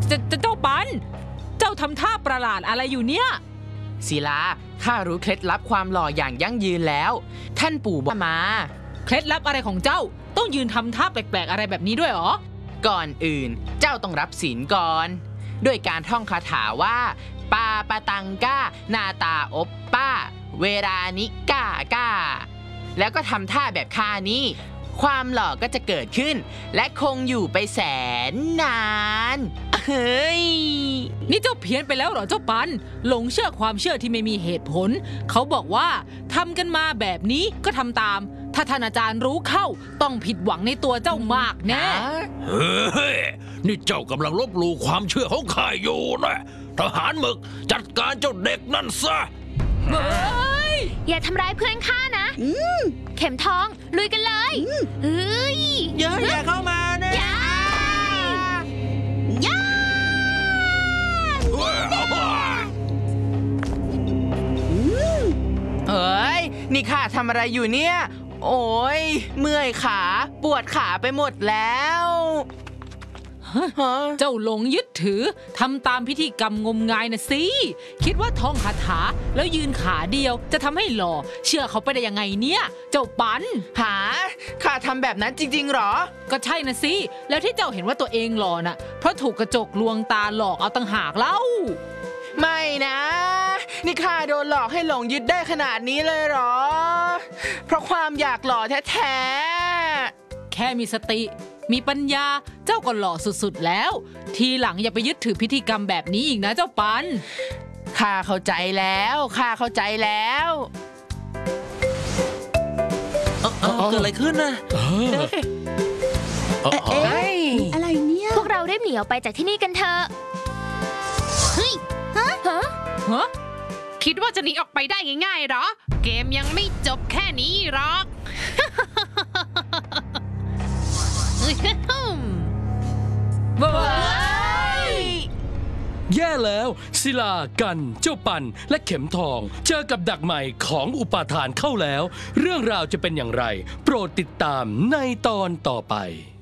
เจ้าปันเจ้าทำท่าประหลาดอะไรอยู่เนี่ยศิลาข้ารู้เคล็ดลับความหล่ออย่างยั่งยืนแล้วท่านปู่บอกมาเคล็ดลับอะไรของเจ้าต้องยืนทำท่าแปลกๆอะไรแบบนี้ด้วยหรอก่อนอื่นเจ้าต้องรับศีลก่อนด้วยการท่องคาถาว่าปาปะตังก้านาตาอบป้าเวรานิก้าก้าแล้วก็ทำท่าแบบข้านี้ความหล่อก็จะเกิดขึ้นและคงอยู่ไปแสนนานเฮ้ยนี่เจ้าเพี้ยนไปแล้วเหรอเจ้าปันหลงเชื่อความเชื่อที่ไม่มีเหตุผลเขาบอกว่าทำกันมาแบบนี้ก็ทำตามถ้าท่านอาจารย์รู้เข้าต้องผิดหวังในตัวเจ้ามากแน่เฮ้ยนี่เจ้ากำลังลบหลู่ความเชื่อของข้าอยู่นะทหารหมึกจัดการเจ้าเด็กนั่นซะอย่าทำร้ายเพื่อนข้านะเข็มทองลุยกันเลยเฮ้ยอย่าเข้ามานะเฮ้ยนี่ข้าทำอะไรอยู่เนี่ยโอ้ยเมื่อยขาปวดขาไปหมดแล้วเจ้าหลงยึดถือทำตามพิธีกรรมงมงายนะสิคิดว่าท่องคาถาแล้วยืนขาเดียวจะทำให้หล่อเชื่อเขาไปได้ยังไงเนี่ยเจ้าปันข้าทำแบบนั้นจริงๆหรอก็ใช่นะสิแล้วที่เจ้าเห็นว่าตัวเองหล่อน่ะเพราะถูกกระจกลวงตาหลอกเอาต่างหากเล่าไม่นะนี่ข้าโดนหลอกให้หลงยึดได้ขนาดนี้เลยหรอเพราะความอยากหล่อแท้ๆแค่มีสติมีปัญญาเจ้าก็หล่อสุดๆแล้วทีหลังอย่าไปยึดถือพิธีกรรมแบบนี้อีกนะเจ้าปันข้าเข้าใจแล้วเกิดอะไรขึ้นนะอะไรเนี่ยพวกเรารีบหนีออกไปจากที่นี่กันเถอะเฮ้ยคิดว่าจะหนีออกไปได้ง่ายๆหรอเกมยังไม่จบแค่นี้หรอกแย่แล้วศิลากันเจ้าปันและเข็มทองเจอกับดักใหม่ของอุปาทานเข้าแล้วเรื่องราวจะเป็นอย่างไรโปรดติดตามในตอนต่อไป